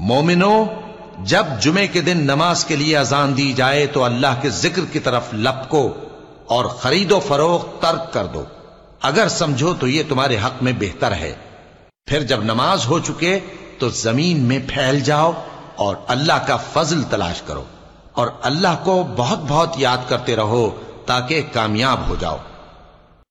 मोमिनो, जब जुमे के दिन नमाज के लिए अजान दी जाए तो अल्लाह के जिक्र की तरफ लपको और खरीदो फरोख्त तर्क कर दो, अगर समझो तो ये तुम्हारे हक में बेहतर है। फिर जब नमाज हो चुके तो जमीन में फैल जाओ और अल्लाह का फजल तलाश करो और अल्लाह को बहुत बहुत याद करते रहो ताकि कामयाब हो जाओ।